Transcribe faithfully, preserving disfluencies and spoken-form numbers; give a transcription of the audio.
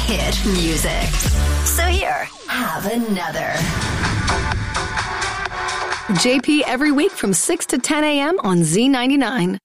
hit music. So here, have another. J P every week from six to ten a.m. on Z ninety-nine.